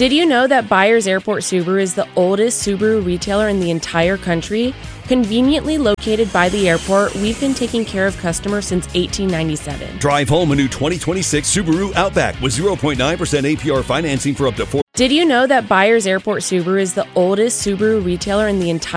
Did you know that Byers Airport Subaru is the oldest Subaru retailer in the entire country? Conveniently located by the airport, we've been taking care of customers since 1897. Drive home a new 2026 Subaru Outback with 0.9% APR financing for up to 4. Did you know that Byers Airport Subaru is the oldest Subaru retailer in the entire